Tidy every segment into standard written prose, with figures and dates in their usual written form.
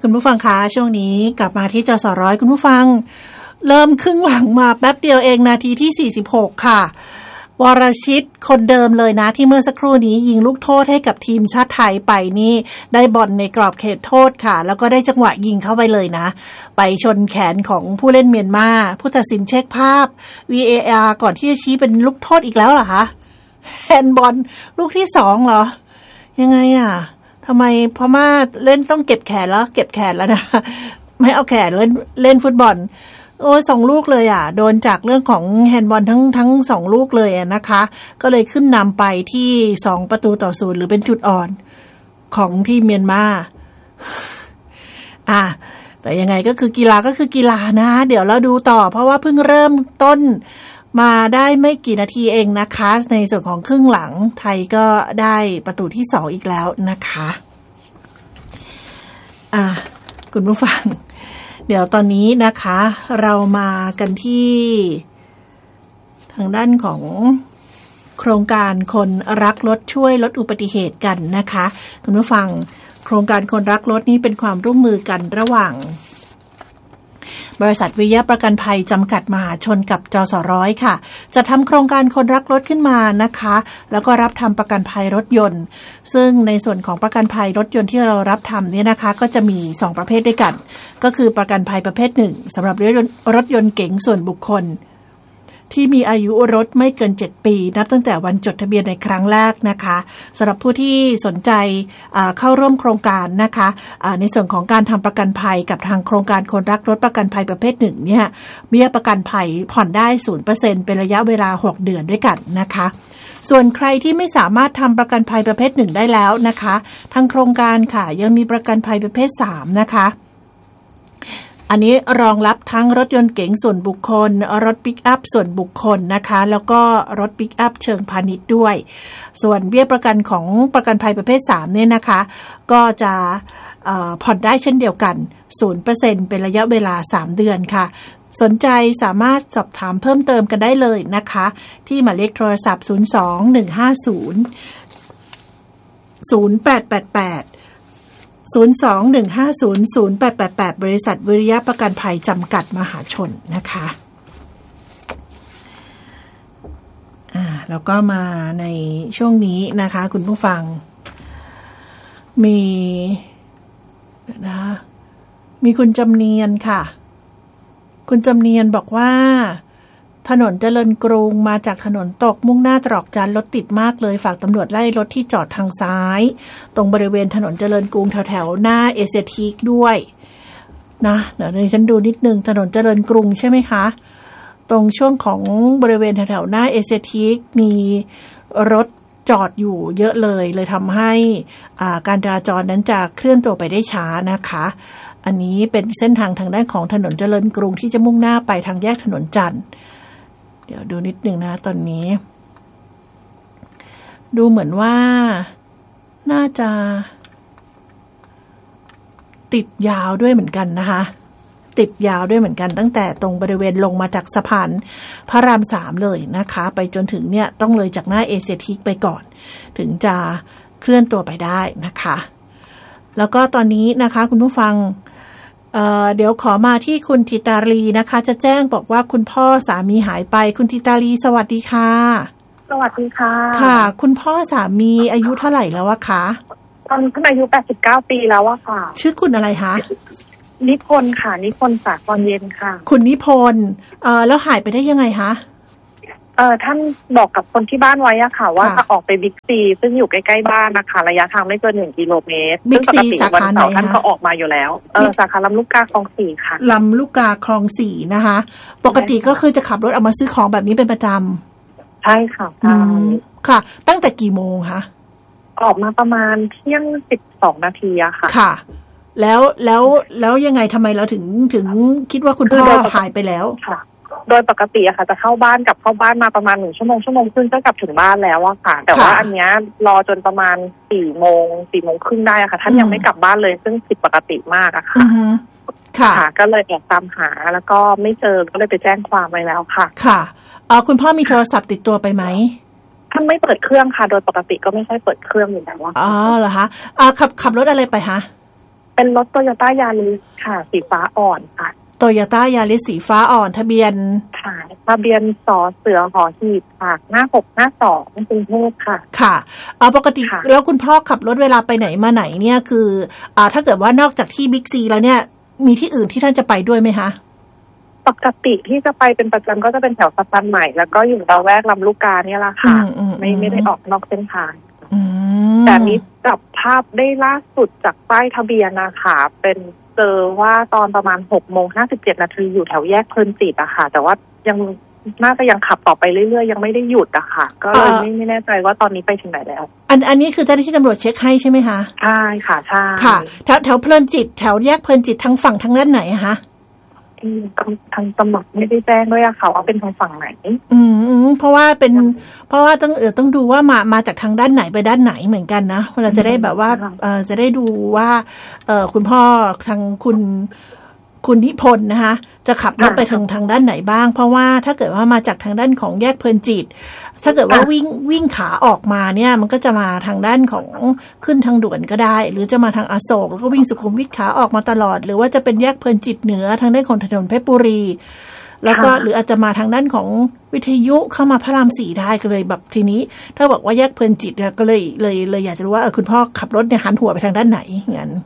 คุณผู้ฟังคะช่วงนี้กลับมาที่จสร้อยคุณผู้ฟังเริ่มครึ่งหลังมาแป๊บเดียวเองนาทีที่46ค่ะวรชิตคนเดิมเลยนะที่เมื่อสักครู่นี้ยิงลูกโทษให้กับทีมชาติไทยไปนี่ได้บอลในกรอบเขตโทษค่ะแล้วก็ได้จังหวะยิงเข้าไปเลยนะไปชนแขนของผู้เล่นเมียนมาผู้ตัดสินเช็คภาพ VAR ก่อนที่จะชี้เป็นลูกโทษอีกแล้วเหรอคะแฮนด์บอลลูกที่2เหรอยังไงอ่ะทำไมพม่าเล่นต้องเก็บแขนแล้วนะไม่เอาแขนเล่นฟุตบอลโอ้ย2ลูกเลยอ่ะโดนจากเรื่องของแฮนด์บอลทั้ง2ลูกเลยนะคะก็เลยขึ้นนำไปที่2-0หรือเป็นจุดอ่อนของทีมเมียนมาแต่ยังไงก็คือกีฬาก็คือกีฬานะเดี๋ยวเราดูต่อเพราะว่าเพิ่งเริ่มต้นมาได้ไม่กี่นาทีเองนะคะในส่วนของครึ่งหลังไทยก็ได้ประตูที่2อีกแล้วนะคะคุณผู้ฟังเดี๋ยวตอนนี้นะคะเรามากันที่ทางด้านของโครงการคนรักรถช่วยลดอุบัติเหตุกันนะคะคุณผู้ฟังโครงการคนรักรถนี้เป็นความร่วมมือกันระหว่างบริษัทวิริยะประกันภัยจำกัดมหาชนกับจสร้อยค่ะจะทำโครงการคนรักรถขึ้นมานะคะแล้วก็รับทำประกันภัยรถยนต์ซึ่งในส่วนของประกันภัยรถยนต์ที่เรารับทำเนี่ยนะคะก็จะมี2ประเภทด้วยกันก็คือประกันภัยประเภท1สำหรับรถยนต์เก๋งส่วนบุคคลที่มีอายุรถไม่เกิน7ปีนับตั้งแต่วันจดทะเบียนในครั้งแรกนะคะสำหรับผู้ที่สนใจเข้าร่วมโครงการนะคะในส่วนของการทำประกันภัยกับทางโครงการคนรักรถประกันภัยประเภท1เนี่ยเบี้ยประกันภัยผ่อนได้ 0% เป็นระยะเวลา6เดือนด้วยกันนะคะส่วนใครที่ไม่สามารถทำประกันภัยประเภท1ได้แล้วนะคะทางโครงการค่ะยังมีประกันภัยประเภท3นะคะอันนี้รองรับทั้งรถยนต์เก๋งส่วนบุคคลรถปิกอัพส่วนบุคคลนะคะแล้วก็รถปิกอัพเชิงพาณิชย์ด้วยส่วนเบี้ยประกันของประกันภัยประเภท3เนี่ยนะคะก็จะผ่อนได้เช่นเดียวกัน 0% เป็นระยะเวลา3เดือนค่ะสนใจสามารถสอบถามเพิ่มเติมกันได้เลยนะคะที่หมายเลขโทรศัพท์02-150-088802-150-0888 บริษัทวิริยะประกันภัยจำกัดมหาชนนะคะแล้วก็มาในช่วงนี้นะคะคุณผู้ฟังมีคุณจำเนียนค่ะคุณจำเนียนบอกว่าถนนเจริญกรุงมาจากถนนตกมุ่งหน้าตรอกจันรถติดมากเลยฝากตำรวจไล่รถที่จอดทางซ้ายตรงบริเวณถนนเจริญกรุงแถวๆหน้าเอเชียทีคด้วยนะเดี๋ยวฉันดูนิดนึงถนนเจริญกรุงใช่ไหมคะตรงช่วงของบริเวณแถวๆหน้าเอเชียทีคมีรถจอดอยู่เยอะเลยทำให้การจราจรนั้นจะเคลื่อนตัวไปได้ช้านะคะอันนี้เป็นเส้นทางด้านของถนนเจริญกรุงที่จะมุ่งหน้าไปทางแยกถนนจันทร์เดี๋ยวดูนิดนึงนะตอนนี้ดูเหมือนว่าน่าจะติดยาวด้วยเหมือนกันนะคะติดยาวด้วยเหมือนกันตั้งแต่ตรงบริเวณลงมาจากสะพานพระราม3เลยนะคะไปจนถึงเนี่ยต้องเลยจากหน้าเอเชียทีคไปก่อนถึงจะเคลื่อนตัวไปได้นะคะแล้วก็ตอนนี้นะคะคุณผู้ฟังเดี๋ยวขอมาที่คุณธิตาลีนะคะจะแจ้งบอกว่าคุณพ่อสามีหายไปคุณธิตาลีสวัสดีค่ะสวัสดีค่ะค่ะคุณพ่อสามีอายุเท่าไหร่แล้วอะคะตอนนี้อายุ89ปีแล้วอะค่ะชื่อคุณอะไรคะนิพนธ์ค่ะนิพนธ์สาครเย็นค่ะคุณนิพนธ์แล้วหายไปได้ยังไงคะท่านบอกกับคนที่บ้านไว้อะค่ะว่าจะออกไปบิ๊กซีซึ่งอยู่ใกล้ๆบ้านนะคะระยะทางไม่เกิน1กิโลเมตรบิ๊กซีสาขาไหนท่านก็ออกมาอยู่แล้วสาขาลำลูกกาคลอง4ค่ะลำลูกกาคลอง4นะคะปกติก็คือจะขับรถออกมาซื้อของแบบนี้เป็นประจำใช่ค่ะค่ะตั้งแต่กี่โมงคะออกมาประมาณเที่ยง12นาทีอะค่ะค่ะแล้วยังไงทำไมเราถึงคิดว่าคุณพ่อหายไปแล้วค่ะโดยปกติอะค่ะจะเข้าบ้านมาประมาณ1ชั่วโมงครึ่งก็กลับถึงบ้านแล้วอะค่ะแต่ว่าอันเนี้ยรอจนประมาณ4โมงครึ่งได้อะค่ะท่านยังไม่กลับบ้านเลยซึ่งผิดปกติมากอะค่ะค่ะก็เลยแอบตามหาแล้วก็ไม่เจอก็เลยไปแจ้งความไว้แล้วค่ะค่ะคุณพ่อมีโทรศัพท์ติดตัวไปไหมท่านไม่เปิดเครื่องค่ะโดยปกติก็ไม่ค่อยเปิดเครื่องอยู่แล้วว่าเหรอคะขับรถอะไรไปคะไปเป็นรถโตโยต้ายาริสค่ะสีฟ้าอ่อนค่ะโตโยต้ายาริสสีฟ้าอ่อนทะเบียนค่ะทะเบียนสอเสือหอหีบค่ะ5652กรุงเทพค่ะค่ะปกติแล้วคุณพ่อขับรถเวลาไปไหนมาไหนเนี่ยคือถ้าเกิดว่านอกจากที่บิ๊กซีแล้วเนี่ยมีที่อื่นที่ท่านจะไปด้วยไหมคะปกติที่จะไปเป็นประจำก็จะเป็นแถวสะพานใหม่แล้วก็อยู่ละแวกลำลูกกาเนี่ยแหละค่ะไม่ได้ออกนอกเส้นทางแต่นี้จับภาพได้ล่าสุดจากป้ายทะเบียนนะคะเป็นเจอว่าตอนประมาณ6:57 นาทีอยู่แถวแยกเพลินจิตอะค่ะแต่ว่ายังน่าจะยังขับต่อไปเรื่อยๆยังไม่ได้หยุดอะค่ะก็เลยไม่แน่ใจว่าตอนนี้ไปถึงไหนแล้วอันนี้คือเจ้าหน้าที่ตำรวจเช็คให้ใช่ไหมคะใช่ค่ะใช่ค่ะแถวเพลินจิตแถวแยกเพลินจิตทางฝั่งทางด้านไหนคะทางตำรวจไม่ได้แจ้งด้วยอะค่ะว่าเป็นทางฝั่งไหนเพราะว่าต้องดูว่ามาจากทางด้านไหนไปด้านไหนเหมือนกันนะเราจะได้แบบว่าจะได้ดูว่าคุณพ่อทางคุณนิพนธ์นะคะจะขับรถไปทางด้านไหนบ้างเพราะว่าถ้าเกิดว่ามาจากทางด้านของแยกเพลินจิตถ้าเกิดว่าวิ่งขาออกมาเนี่ยมันก็จะมาทางด้านของขึ้นทางด่วนก็ได้หรือจะมาทางอโศกแล้วก็วิ่งสุขุมวิทขาออกมาตลอดหรือว่าจะเป็นแยกเพลินจิตเหนือทางด้านของถนนเพชรบุรีแล้วก็หรืออาจจะมาทางด้านของวิทยุเข้ามาพระราม4ได้ก็เลยแบบทีนี้ถ้าบอกว่าแยกเพลินจิตก็เลยอยากจะรู้ว่าคุณพ่อขับรถเนี่ยหันหัวไปทางด้านไหนงั้น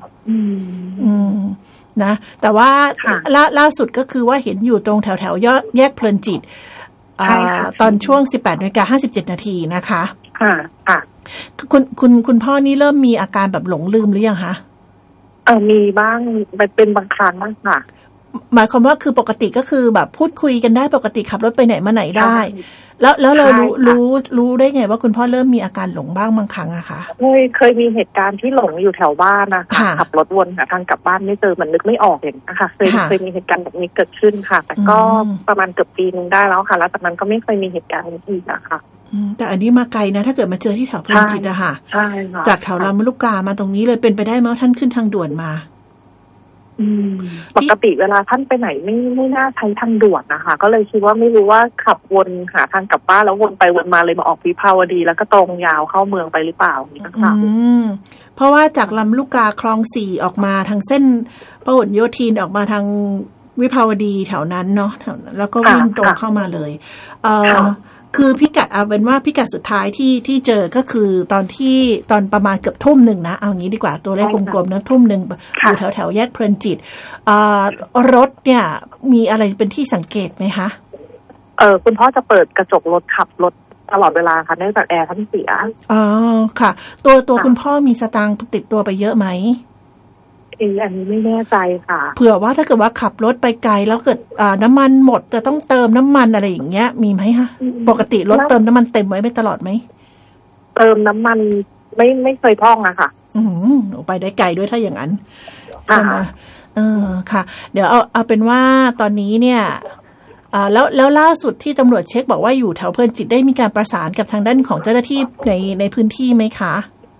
นะแต่ว่าล่าสุดก็คือว่าเห็นอยู่ตรงแถวแยกเพลินจิตตอนช่วง 18:57 นาทีนะคะค่ะคุณพ่อนี่เริ่มมีอาการแบบหลงลืมหรือยังคะมีบ้างเป็นบางครั้งบ้างค่ะหมายความว่าคือปกติก็คือแบบพูดคุยกันได้ปกติขับรถไปไหนมาไหนได้แล้วเรารู้ได้ไงว่าคุณพ่อเริ่มมีอาการหลงบ้างบางครั้งอะคะเคยมีเหตุการณ์ที่หลงอยู่แถวบ้านนะคะขับรถวนหาทางกลับบ้านไม่เจอมันนึกไม่ออกอย่างนะคะเคยมีเหตุการณ์แบบนี้เกิดขึ้นค่ะแต่ก็ประมาณเกือบปีนึงได้แล้วค่ะแล้วจากนั้นก็ไม่เคยมีเหตุการณ์นี้อีกนะคะแต่อันนี้มาไกลนะถ้าเกิดมาเจอที่แถวเพลินจิตอะค่ะจากแถวลำลูกกามาตรงนี้เลยเป็นไปได้ไหมว่าท่านขึ้นทางด่วนมาปกติเวลาท่านไปไหนไม่น่าใช้ทางด่วนนะคะก็เลยคิดว่าไม่รู้ว่าขับวนหาทางกลับบ้านแล้ววนไปวนมาเลยมาออกวิภาวดีแล้วก็ตรงยาวเข้าเมืองไปหรือเปล่านี่นะคะเพราะว่าจากลำลูกกาคลอง4ออกมาทางเส้นพหลโยธินออกมาทางวิภาวดีแถวนั้นเนาะแล้วก็วิ่งตรงเข้ามาเลยคือพิกัดเอาเป็นว่าพิกัดสุดท้ายที่เจอก็คือตอนประมาณเกือบทุ่มหนึ่งนะเอางี้ดีกว่าตัวเลขกลมๆนะทุ่มหนึ่งอยู่แถวแยกเพลินจิตรถเนี่ยมีอะไรเป็นที่สังเกตไหมคะคุณพ่อจะเปิดกระจกรถขับรถตลอดเวลาค่ะเนื่องจากแอร์ท่านเสียค่ะตัวคุณพ่อมีสตางค์ติดตัวไปเยอะไหมอันนี้ไม่แน่ใจค่ะเผื่อว่าถ้าเกิดว่าขับรถไปไกลแล้วเกิดน้ำมันหมดจะต้องเติมน้ำมันอะไรอย่างเงี้ยมีไหมคะปกติรถเติมน้ำมันเต็มไว้ไม่ตลอดไหมเติมน้ำมันไม่เคยพร่องอะค่ะไปได้ไกลด้วยถ้าอย่างนั้นใช่ไหมค่ะเดี๋ยวเอาเป็นว่าตอนนี้เนี่ยแล้วล่าสุดที่ตำรวจเช็คบอกว่าอยู่แถวเพลินจิตได้มีการประสานกับทางด้านของเจ้าหน้าที่ในพื้นที่ไหมคะ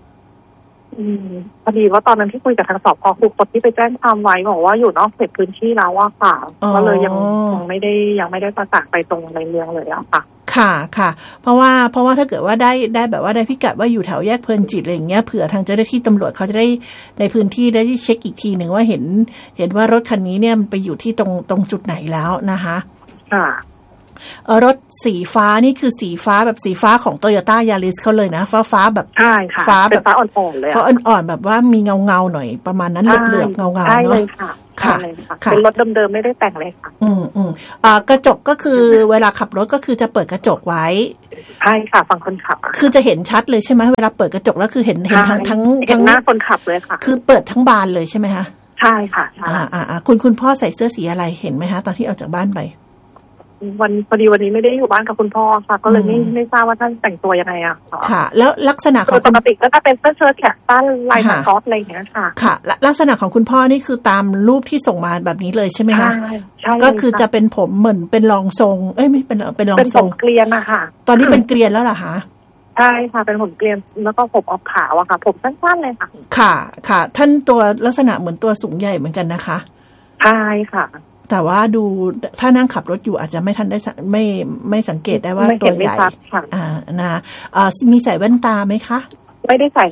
พอดีว่าตอนนั้นที่คุยกับทางสพ.คูคตที่ไปแจ้งความไว้บอกว่าอยู่นอกเขตพื้นที่แล้วว่าค่ะก็เลยยังไม่ได้ประสานไปตรงในเมืองเลยอะค่ะค่ะเพราะว่าถ้าเกิดว่าได้แบบว่าได้พิกัดว่าอยู่แถวแยกเพลินจิตอะไรอย่างเงี้ยเผื่อทางเจ้าหน้าที่ตำรวจเขาจะได้ในพื้นที่ได้เช็คอีกทีหนึ่งว่าเห็นว่ารถคันนี้เนี่ยมันไปอยู่ที่ตรงจุดไหนแล้วนะคะรถสีฟ้านี่คือสีฟ้าแบบสีฟ้าของโตโยต้ายาริสเขาเลยนะฟ้าแบบใช่ค่ะฟ้าแบบฟ้าอ่อนๆเลยฟ้าอ่อนๆแบบว่ามีเงาหน่อยประมาณนั้นเหลือบๆเงาๆเนาะค่ะเป็นรถเดิมๆไม่ได้แต่งเลยค่ะกระจกก็คือเวลาขับรถก็คือจะเปิดกระจกไว้ใช่ค่ะฝั่งคนขับคือจะเห็นชัดเลยใช่ไหมเวลาเปิดกระจกแล้วคือเห็นทั้งหน้าคนขับเลยค่ะคือเปิดทั้งบานเลยใช่ไหมคะใช่ค่ะคุณพ่อใส่เสื้อสีอะไรเห็นไหมคะตอนที่ออกจากบ้านไปพอดีวันนี้ไม่ได้อยู่บ้านกับคุณพ่อค่ะก็เลยไม่ทราบว่าท่านแต่งตัวยังไงอะค่ะแล้วลักษณะของปกติก็จะเป็นเสื้อเชิ้ตแขนสั้นลายสก๊อตอะไรอย่างเงี้ยค่ะลักษณะของคุณพ่อนี่คือตามรูปที่ส่งมาแบบนี้เลยใช่ไหมคะใช่ก็คือจะเป็นผมเหมือนเป็นรองทรงไม่เป็นรองทรงเกลียนนะคะตอนนี้เป็นเกลียนแล้วเหรอคะใช่ค่ะเป็นผมเกลียนแล้วก็ผมออกขาวอะค่ะผมสั้นๆเลยค่ะค่ะท่านตัวลักษณะเหมือนตัวสูงใหญ่เหมือนกันนะคะใช่ค่ะแต่ว่าดูถ้านั่งขับรถอยู่อาจจะไม่ทันได้ไม่สังเกตได้ว่าตัวใหญ่นะมีใส่แว่นตาไหมคะไม่ได้ใส่ค่ะ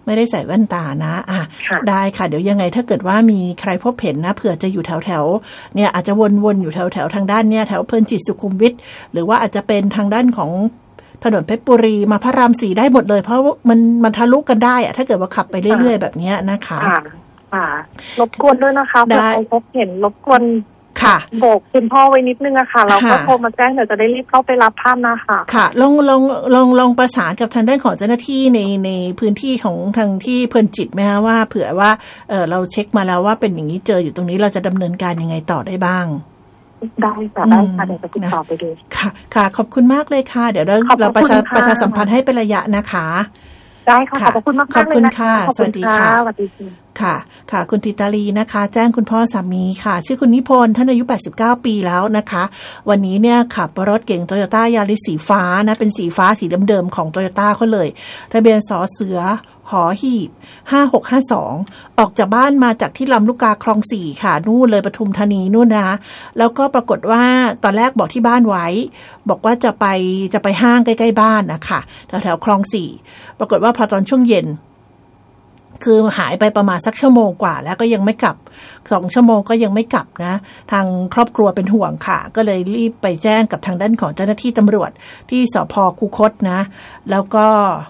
ไม่ได้ใส่แว่นตานะได้ค่ะเดี๋ยวยังไงถ้าเกิดว่ามีใครพบเห็นนะเผื่อจะอยู่แถวๆเนี่ยอาจจะวนๆอยู่แถวๆทางด้านเนี่ยแถวเพลินจิตสุขุมวิทหรือว่าอาจจะเป็นทางด้านของถนนเพชรบุรีมาพระราม4ได้หมดเลยเพราะมันทะลุกันได้อะถ้าเกิดว่าขับไปเรื่อยๆแบบนี้นะคะรบกวนด้วยนะคะเผื่อใครพบเห็นรบกวนโบกคุณพ่อไว้นิดนึงอะค่ะเราก็โทรมาแจ้งเดี๋ยวจะได้รีบเข้าไปรับภาพนะคะค่ะลองประสานกับทางด้านของเจ้าหน้าที่ในพื้นที่ของทางที่เพลินจิตไหมคะว่าเผื่อว่าเราเช็คมาแล้วว่าเป็นอย่างนี้เจออยู่ตรงนี้เราจะดำเนินการยังไงต่อได้บ้างได้ค่ะได้ค่ะเดี๋ยวจะติดต่อไปดูค่ะขอบคุณมากเลยค่ะเดี๋ยวเราประชาสัมพันธ์ให้เป็นระยะนะคะได้ค่ะขอบคุณมากๆเลยนะคะขอบคุณค่ะสวัสดีค่ะสวัสดีค่ะคุณธิตาลีนะคะแจ้งคุณพ่อสามีค่ะชื่อคุณนิพนธ์ท่านอายุ89ปีแล้วนะคะวันนี้เนี่ยขับรถเก๋ง Toyota Yaris สีฟ้านะเป็นสีฟ้าสีเดิมๆของ Toyota เขาเลยทะเบียนสเสือหอหีบ5652ออกจากบ้านมาจากที่ลำลูกกาคลอง4ค่ะนู่นเลยปทุมธานีนู่นนะแล้วก็ปรากฏว่าตอนแรกบอกที่บ้านไว้บอกว่าจะไปห้างใกล้ๆบ้านนะคะแถวคลอง4ปรากฏว่าพอตอนช่วงเย็นคือหายไปประมาณสักชั่วโมงกว่าแล้วก็ยังไม่กลับ2ชั่วโมงก็ยังไม่กลับนะทางครอบครัวเป็นห่วงค่ะก็เลยรีบไปแจ้งกับทางด้านของเจ้าหน้าที่ตำรวจที่สภ.คูคตนะแล้วก็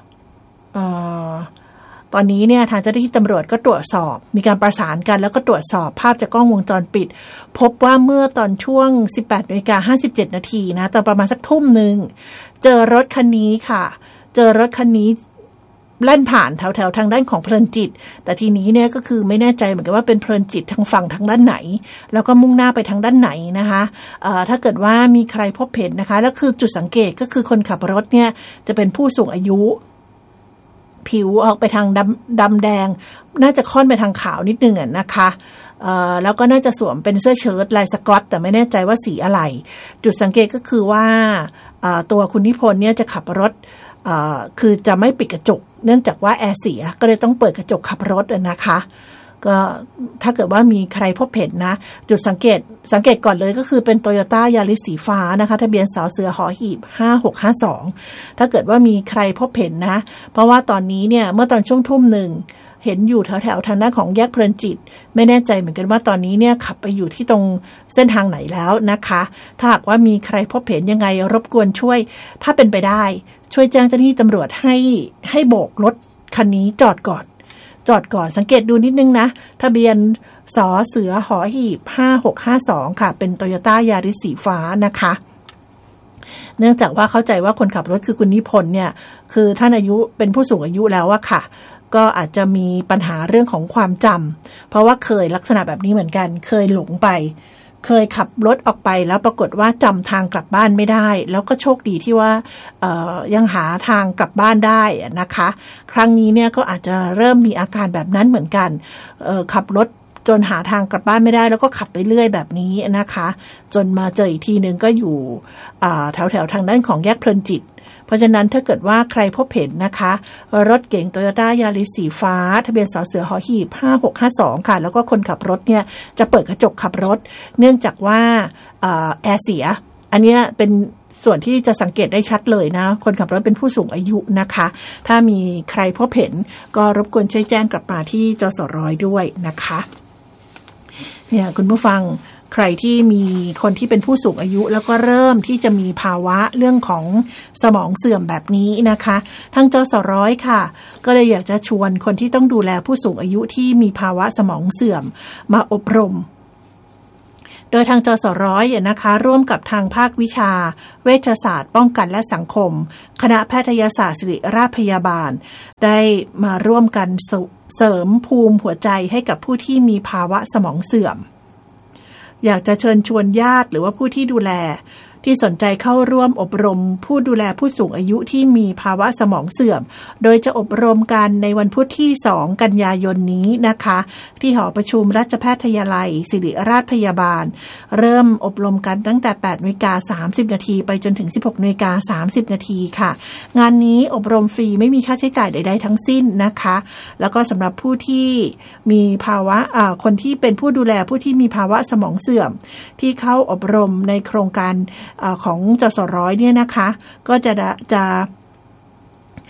ตอนนี้เนี่ยทางเจ้าหน้าที่ตำรวจก็ตรวจสอบมีการประสานกันแล้วก็ตรวจสอบภาพจากกล้องวงจรปิดพบว่าเมื่อตอนช่วง 18:57 นาทีนะตอนประมาณสักทุ่มนึงเจอรถคันนี้ค่ะเจอรถคันนี้แล่นผ่านแถวๆทางด้านของเพลินจิตแต่ทีนี้เนี่ยก็คือไม่แน่ใจเหมือนกันว่าเป็นเพลินจิตทางฝั่งทางด้านไหนแล้วก็มุ่งหน้าไปทางด้านไหนนะคะถ้าเกิดว่ามีใครพบเห็นนะคะแล้วคือจุดสังเกตก็คือคนขับรถเนี่ยจะเป็นผู้สูงอายุผิวออกไปทางดำแดงน่าจะค่อนไปทางขาวนิดนึงนะคะแล้วก็น่าจะสวมเป็นเสื้อเชิ้ตลายสก๊อตแต่ไม่แน่ใจว่าสีอะไรจุดสังเกตก็คือว่าตัวคุณนิพนธ์เนี่ยจะขับรถคือจะไม่ปิดกระจกเนื่องจากว่าแอร์เสียก็เลยต้องเปิดกระจกขับรถนะคะก็ถ้าเกิดว่ามีใครพบเห็นนะจุดสังเกตก่อนเลยก็คือเป็น Toyota Yaris สีฟ้านะคะทะเบียนสเสือหอหีบ5652ถ้าเกิดว่ามีใครพบเห็นนะเพราะว่าตอนนี้เนี่ยเมื่อตอนช่วงทุ่มหนึ่งเห็นอยู่แถวๆทางด้านของแยกเพลินจิตไม่แน่ใจเหมือนกันว่าตอนนี้เนี่ยขับไปอยู่ที่ตรงเส้นทางไหนแล้วนะคะถ้าหากว่ามีใครพบเห็นยังไงรบกวนช่วยถ้าเป็นไปได้ช่วยแจ้งเจ้าหน้าที่ตำรวจให้โบกรถคันนี้จอดก่อนสังเกตดูนิดนึงนะทะเบียนสเสือหอหีบ5652ค่ะเป็น Toyota Yaris สีฟ้านะคะเนื่องจากว่าเข้าใจว่าคนขับรถคือคุณนิพนธ์เนี่ยคือท่านอายุเป็นผู้สูงอายุแล้วอะค่ะก็อาจจะมีปัญหาเรื่องของความจำเพราะว่าเคยลักษณะแบบนี้เหมือนกันเคยหลงไปเคยขับรถออกไปแล้วปรากฏว่าจำทางกลับบ้านไม่ได้แล้วก็โชคดีที่ว่ายังหาทางกลับบ้านได้นะคะครั้งนี้เนี่ยก็อาจจะเริ่มมีอาการแบบนั้นเหมือนกันขับรถจนหาทางกลับบ้านไม่ได้แล้วก็ขับไปเรื่อยแบบนี้นะคะจนมาเจออีกทีนึงก็อยู่แถวทางด้านของแยกเพลินจิตเพราะฉะนั้นถ้าเกิดว่าใครพบเห็นนะคะรถเก๋ง Toyota Yaris สีฟ้าทะเบียนสเสือหอหีบ5652ค่ะแล้วก็คนขับรถเนี่ยจะเปิดกระจกขับรถเนื่องจากว่าแอร์เสียอันนี้เป็นส่วนที่จะสังเกตได้ชัดเลยนะคนขับรถเป็นผู้สูงอายุนะคะถ้ามีใครพบเห็นก็รบกวนช่วยแจ้งกลับมาที่จสร้อยด้วยนะคะเนี่ยคุณผู้ฟังใครที่มีคนที่เป็นผู้สูงอายุแล้วก็เริ่มที่จะมีภาวะเรื่องของสมองเสื่อมแบบนี้นะคะทางจสร้อยค่ะก็เลยอยากจะชวนคนที่ต้องดูแลผู้สูงอายุที่มีภาวะสมองเสื่อมมาอบรมโดยทางจสร้อยนะคะร่วมกับทางภาควิชาเวชศาสตร์ป้องกันและสังคมคณะแพทยศาสตร์ศิริราชพยาบาลได้มาร่วมกันเสริมภูมิหัวใจให้กับผู้ที่มีภาวะสมองเสื่อมอยากจะเชิญชวนญาติหรือว่าผู้ที่ดูแลที่สนใจเข้าร่วมอบรมผู้ดูแลผู้สูงอายุที่มีภาวะสมองเสื่อมโดยจะอบรมกันในวันพุธที่2กันยายนนี้นะคะที่หอประชุมราชแพทยาลัยศิริราชพยาบาลเริ่มอบรมกันตั้งแต่ 8:30 น.ไปจนถึง 16:30 น.ค่ะงานนี้อบรมฟรีไม่มีค่าใช้จ่ายใดๆทั้งสิ้นนะคะแล้วก็สำหรับผู้ที่มีภาวะคนที่เป็นผู้ดูแลผู้ที่มีภาวะสมองเสื่อมที่เข้าอบรมในโครงการของจสร้อยเนี่ยนะคะก็จะ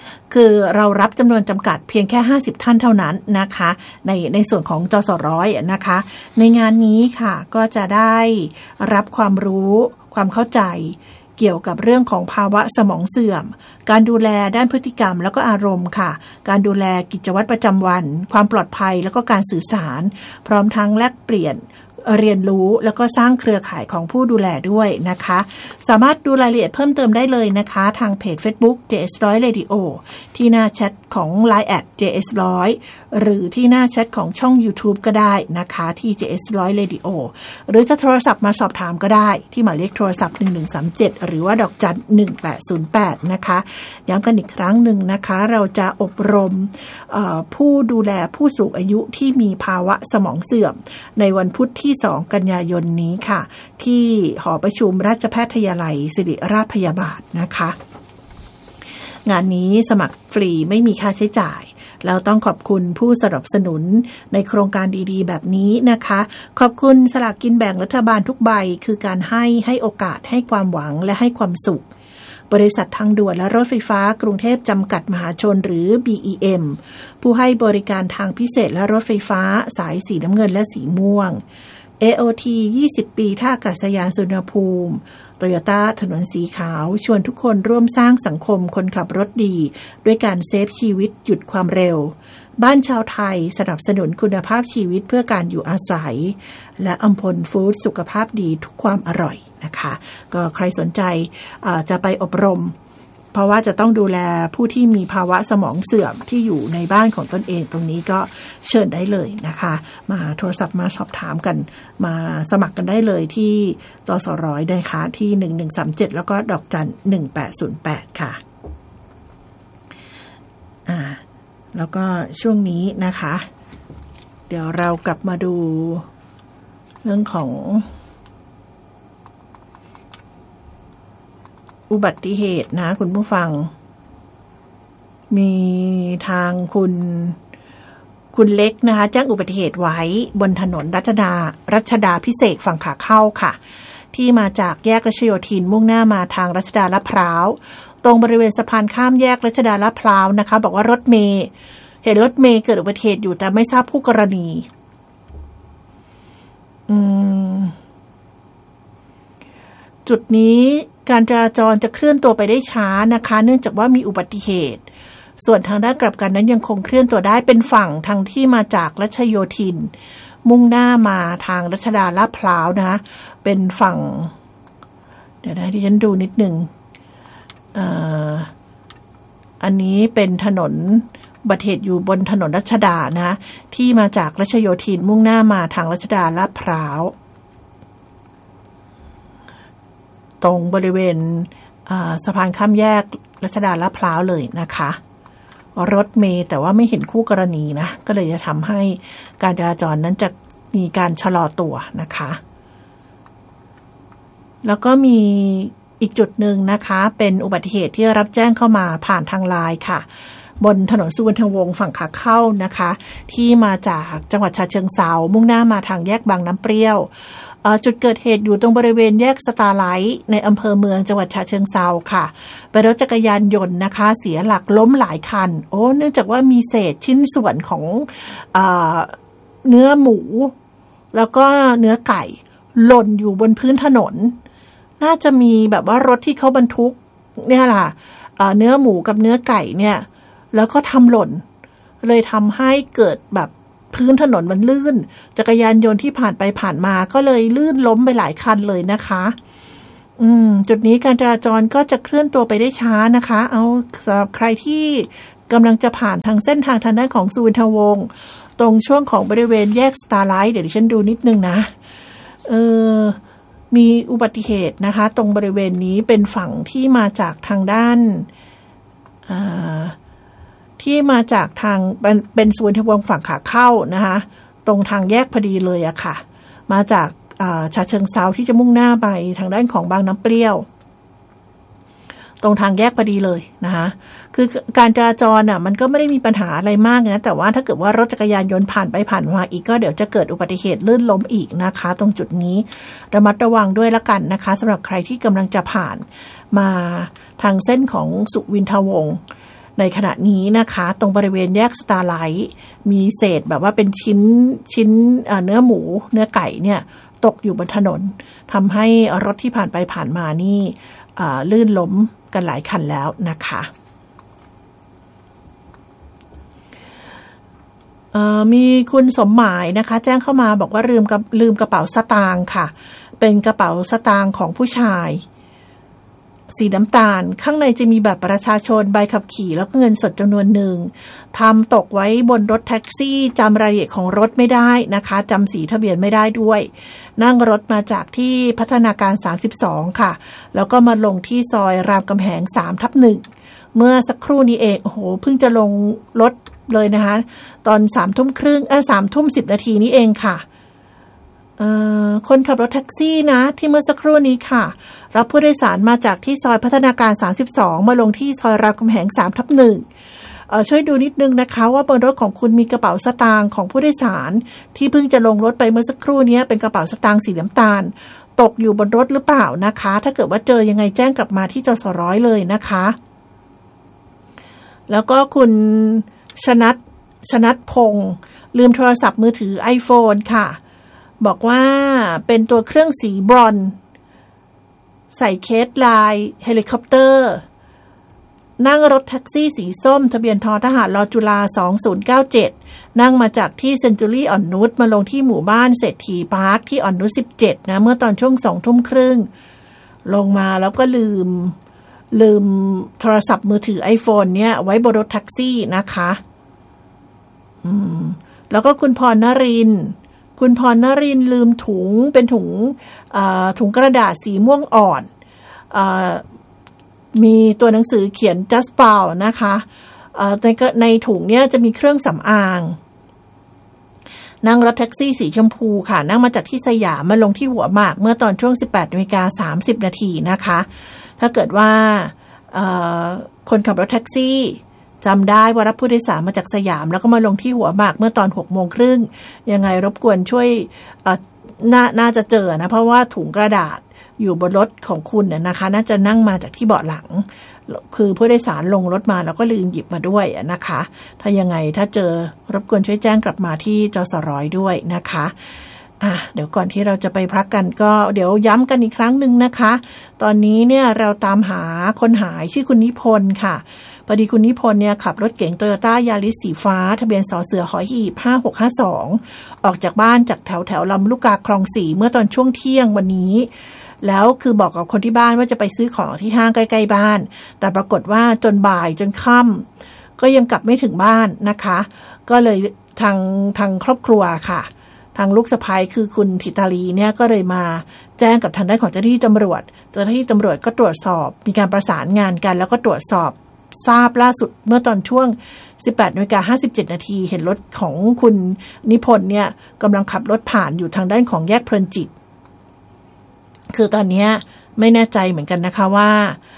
คือเรารับจำนวนจำกัดเพียงแค่50ท่านเท่านั้นนะคะในส่วนของจสร้อยนะคะในงานนี้ค่ะก็จะได้รับความรู้ความเข้าใจเกี่ยวกับเรื่องของภาวะสมองเสื่อมการดูแลด้านพฤติกรรมแล้วก็อารมณ์ค่ะการดูแลกิจวัตรประจำวันความปลอดภัยแล้วก็การสื่อสารพร้อมทั้งแลกเปลี่ยนเรียนรู้แล้วก็สร้างเครือข่ายของผู้ดูแลด้วยนะคะสามารถดูรายละเอียดเพิ่มเติมได้เลยนะคะทางเพจ Facebook JS100 Radio ที่หน้าแชทของ Line @JS100 หรือที่หน้าแชทของช่อง YouTube ก็ได้นะคะที่ JS100 Radio หรือจะโทรศัพท์มาสอบถามก็ได้ที่หมายเลขโทรศัพท์1137หรือว่าดอกจัน1808นะคะย้ำกันอีกครั้งหนึ่งนะคะเราจะอบรมผู้ดูแลผู้สูงอายุที่มีภาวะสมองเสื่อมในวันพุธที่2กันยายนนี้ค่ะที่หอประชุมราชแพทยาลัยศิริราชพยาบาลนะคะงานนี้สมัครฟรีไม่มีค่าใช้จ่ายแล้วต้องขอบคุณผู้สนับสนุนในโครงการดีๆแบบนี้นะคะขอบคุณสลากกินแบ่งรัฐบาลทุกใบคือการให้โอกาสให้ความหวังและให้ความสุขบริษัททางด่วนและรถไฟฟ้ากรุงเทพจำกัดมหาชนหรือ BEM ผู้ให้บริการทางพิเศษและรถไฟฟ้าสายสีน้ำเงินและสีม่วงAOT 20 ปีท่าอากาศยานสุวรรณภูมิโตโยต้าถนนสีขาวชวนทุกคนร่วมสร้างสังคมคนขับรถดีด้วยการเซฟชีวิตหยุดความเร็วบ้านชาวไทยสนับสนุนคุณภาพชีวิตเพื่อการอยู่อาศัยและอัมพลฟู้ดสุขภาพดีทุกความอร่อยนะคะก็ใครสนใจจะไปอบรมเพราะว่าจะต้องดูแลผู้ที่มีภาวะสมองเสื่อมที่อยู่ในบ้านของตนเองตรงนี้ก็เชิญได้เลยนะคะมาโทรศัพท์มาสอบถามกันมาสมัครกันได้เลยที่จสร้อยนะคะที่1137แล้วก็ดอกจัน1808ค่ะแล้วก็ช่วงนี้นะคะเดี๋ยวเรากลับมาดูเรื่องของอุบัติเหตุนะคุณผู้ฟังมีทางคุณเล็กนะคะแจ้งอุบัติเหตุไว้บนถนนรัชดาพิเศษฝั่งขาเข้าค่ะที่มาจากแยกรัชโยธินมุ่งหน้ามาทางรัชดาลาดพร้าวตรงบริเวณสะพานข้ามแยกรัชดาลาดพร้าวนะคะบอกว่ารถเมล์เห็นรถเมล์เกิดอุบัติเหตุอยู่แต่ไม่ทราบผู้กรณีจุดนี้การจราจรจะเคลื่อนตัวไปได้ช้านะคะเนื่องจากว่ามีอุบัติเหตุส่วนทางด้านกลับกันนั้นยังคงเคลื่อนตัวได้เป็นฝั่งทางที่มาจากรัชโยธินมุ่งหน้ามาทางรัชดาลาดพร้าวนะเป็นฝั่งเดี๋ยวนะที่ฉันดูนิดนึงอันนี้เป็นถนนอุบัติเหตุอยู่บนถนนรัชดานะที่มาจากรัชโยธินมุ่งหน้ามาทางรัชดาลาดพร้าวตรงบริเวณสะพานข้ามแยกรัชดาลาดพร้าวเลยนะคะรถเมล์แต่ว่าไม่เห็นคู่กรณีนะก็เลยจะทำให้การจราจรนั้นจะมีการชะลอตัวนะคะแล้วก็มีอีกจุดหนึ่งนะคะเป็นอุบัติเหตุที่รับแจ้งเข้ามาผ่านทางไลน์ค่ะบนถนนสุวรรณวงศ์ฝั่งขาเข้านะคะที่มาจากจังหวัดฉะเชิงเทรามุ่งหน้ามาทางแยกบางน้ำเปรี้ยวจุดเกิดเหตุอยู่ตรงบริเวณแยกสตาร์ไลท์ในอำเภอเมืองจังหวัดฉะเชิงเทราค่ะเป็นรถจักรยานยนต์นะคะเสียหลักล้มหลายคันเนื่องจากว่ามีเศษชิ้นส่วนของเนื้อหมูแล้วก็เนื้อไก่หล่นอยู่บนพื้นถนนน่าจะมีแบบว่ารถที่เขาบรรทุกเนี่ยล่ะเนื้อหมูกับเนื้อไก่เนี่ยแล้วก็ทำหล่นเลยทำให้เกิดแบบพื้นถนนมันลื่นจักรยานยนต์ที่ผ่านไปผ่านมาก็เลยลื่นล้มไปหลายคันเลยนะคะจุดนี้การจราจรก็จะเคลื่อนตัวไปได้ช้านะคะเอาสำหรับใครที่กำลังจะผ่านทางเส้นทางด้านของสุวรรณวงศ์ตรงช่วงของบริเวณแยกสตาร์ไลท์เดี๋ยวดิฉันดูนิดนึงนะมีอุบัติเหตุนะคะตรงบริเวณนี้เป็นฝั่งที่มาจากทางด้านที่มาจากทางเป็นสุวรรณวงศ์ฝั่งขาเข้านะคะตรงทางแยกพอดีเลยอะค่ะมาจากฉะเชิงเทราที่จะมุ่งหน้าไปทางด้านของบางน้ำเปรี้ยวตรงทางแยกพอดีเลยนะคะคือการจราจรน่ะมันก็ไม่ได้มีปัญหาอะไรมากนะแต่ว่าถ้าเกิดว่ารถจักรยานยนต์ผ่านไปผ่านมาอีกก็เดี๋ยวจะเกิดอุบัติเหตุลื่นล้มอีกนะคะตรงจุดนี้ระมัดระวังด้วยละกันนะคะสำหรับใครที่กำลังจะผ่านมาทางเส้นของสุวินทวงศ์ในขณะนี้นะคะตรงบริเวณแยกสตาร์ไลท์มีเศษแบบว่าเป็นชิ้นเนื้อหมูเนื้อไก่เนี่ยตกอยู่บนถนนทำให้รถที่ผ่านไปผ่านมานี่ลื่นล้มกันหลายคันแล้วนะคะมีคุณสมหมายนะคะแจ้งเข้ามาบอกว่าลืมกระเป๋าสตางค์ค่ะเป็นกระเป๋าสตางค์ของผู้ชายสีน้ำตาลข้างในจะมีบัตรประชาชนใบขับขี่แล้วก็เงินสดจำนวนหนึ่งทำตกไว้บนรถแท็กซี่จำรายละเอียดของรถไม่ได้นะคะจำสีทะเบียนไม่ได้ด้วยนั่งรถมาจากที่พัฒนาการ32ค่ะแล้วก็มาลงที่ซอยรามคำแหง 3/1 เมื่อสักครู่นี้เองโอ้โหเพิ่งจะลงรถเลยนะคะตอน 3:10 นาทีนี้เองค่ะคนขับรถแท็กซี่นะที่เมื่อสักครู่นี้ค่ะรับผู้โดยสารมาจากที่ซอยพัฒนาการ32มาลงที่ซอยรามคำแหง 3/1 ช่วยดูนิดนึงนะคะว่าบนรถของคุณมีกระเป๋าสตางค์ของผู้โดยสารที่เพิ่งจะลงรถไปเมื่อสักครู่นี้เป็นกระเป๋าสตางค์สีน้ำตาลตกอยู่บนรถหรือเปล่านะคะถ้าเกิดว่าเจอยังไงแจ้งกลับมาที่จสร้อยเลยนะคะแล้วก็คุณชนัทพงษ์ลืมโทรศัพท์มือถือ iPhone ค่ะบอกว่าเป็นตัวเครื่องสีบรอนซ์ใส่เคสลายเฮลิคอปเตอร์นั่งรถแท็กซี่สีส้มทะเบียนททหารจุฬา2097นั่งมาจากที่เซนจูรี่อ่อนนุชมาลงที่หมู่บ้านเศรษฐีพาร์คที่อ่อนนุช17นะเมื่อตอนช่วง 20:30 น.ลงมาแล้วก็ลืมโทรศัพท์มือถือ iPhone เนี่ยไว้บนรถแท็กซี่นะคะแล้วก็คุณพรนรินทร์ลืมถุงเป็นถุงกระดาษสีม่วงอ่อนมีตัวหนังสือเขียน just bow นะคะในถุงเนี้ยจะมีเครื่องสำอางนั่งรถแท็กซี่สีชมพูค่ะนั่งมาจากที่สยามมาลงที่หัวหมากเมื่อตอนช่วง 18:30 น.นะคะถ้าเกิดว่าคนขับรถแท็กซี่จำได้ว่ารับผู้โดยสารมาจากสยามแล้วก็มาลงที่หัวหมากเมื่อตอน 18:30 น.ยังไงรบกวนช่วยน่าจะเจอนะเพราะว่าถุงกระดาษอยู่บนรถของคุณเนี่ยนะคะน่าจะนั่งมาจากที่เบาะหลังคือผู้โดยสารลงรถมาแล้วก็ลืมหยิบมาด้วยนะคะถ้ายังไงถ้าเจอรบกวนช่วยแจ้งกลับมาที่จสร้อยด้วยนะคะเดี๋ยวก่อนที่เราจะไปพักกันก็เดี๋ยวย้ำกันอีกครั้งหนึ่งนะคะตอนนี้เนี่ยเราตามหาคนหายชื่อคุณนิพนธ์ค่ะพอดีคุณนิพนธ์เนี่ยขับรถเก๋งโตโยต้ายาริสสีฟ้าทะเบียนสเสือหอหีบ5652ออกจากบ้านจากแถวลำลูกกาคลอง4เมื่อตอนช่วงเที่ยงวันนี้แล้วคือบอกกับคนที่บ้านว่าจะไปซื้อของที่ห้างใกล้ๆบ้านแต่ปรากฏว่าจนบ่ายจนค่ำก็ยังกลับไม่ถึงบ้านนะคะก็เลยทางครอบครัวค่ะทางลูกสะใภ้คือคุณธิตาลีเนี่ยก็เลยมาแจ้งกับทางด้านของเจ้าหน้าที่ตำรวจก็ตรวจสอบมีการประสานงานกันแล้วก็ตรวจสอบทราบล่าสุดเมื่อตอนช่วง 18:57 น.เห็นรถของคุณนิพนธ์เนี่ยกำลังขับรถผ่านอยู่ทางด้านของแยกเพลินจิตคือตอนนี้ไม่แน่ใจเหมือนกันนะคะว่า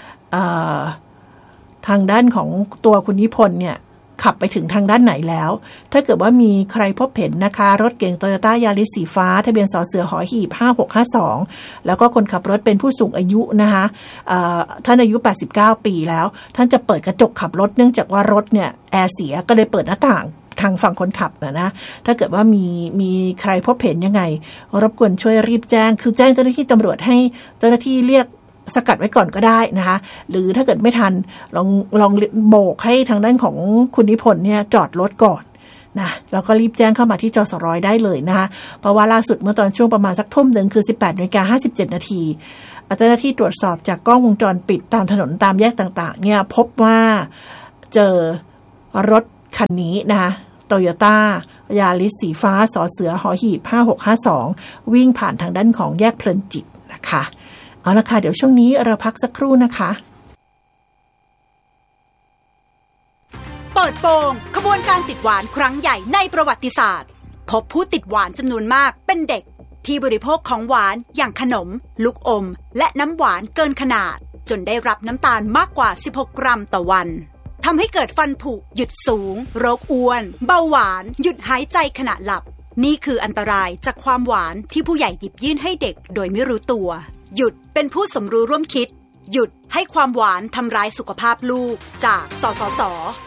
ทางด้านของตัวคุณนิพนธ์เนี่ยขับไปถึงทางด้านไหนแล้วถ้าเกิดว่ามีใครพบเห็นนะคะรถเก๋งโตโยต้ายาริสสีฟ้าทะเบียนสเสือหอหีบ5652แล้วก็คนขับรถเป็นผู้สูงอายุนะคะท่านอายุ89ปีแล้วท่านจะเปิดกระจกขับรถเนื่องจากว่ารถเนี่ยแอร์เสียก็เลยเปิดหน้าต่างทางฝั่งคนขับนะถ้าเกิดว่ามีใครพบเห็นยังไงรบกวนช่วยรีบแจ้งคือแจ้งเจ้าหน้าที่ตำรวจให้เจ้าหน้าที่เรียกสกัดไว้ก่อนก็ได้นะคะหรือถ้าเกิดไม่ทันลองโบกให้ทางด้านของคุณนิพนธ์เนี่ยจอดรถก่อนนะแล้วก็รีบแจ้งเข้ามาที่จสร้อยได้เลยนะคะเพราะว่าล่าสุดเมื่อตอนช่วงประมาณสัก 19:00 นคือ 18:57 น.เจ้าหน้าที่ตรวจสอบจากกล้องวงจรปิดตามถนนตามแยกต่างๆเนี่ยพบว่าเจอรถคันนี้นะคะโตโยต้ายาริสสีฟ้าสเสือหอหีบ5652วิ่งผ่านทางด้านของแยกเพลินจิตนะคะเอาละค่ะเดี๋ยวช่วงนี้เราพักสักครู่นะคะเปิดโปงขบวนการติดหวานครั้งใหญ่ในประวัติศาสตร์พบผู้ติดหวานจำนวนมากเป็นเด็กที่บริโภคของหวานอย่างขนมลูกอมและน้ำหวานเกินขนาดจนได้รับน้ำตาลมากกว่า16 กรัมต่อวันทำให้เกิดฟันผุหยุดสูงโรคอ้วนเบาหวานหยุดหายใจขณะหลับนี่คืออันตรายจากความหวานที่ผู้ใหญ่หยิบยื่นให้เด็กโดยไม่รู้ตัวหยุดเป็นผู้สมรู้ร่วมคิดหยุดให้ความหวานทำร้ายสุขภาพลูกจากสสส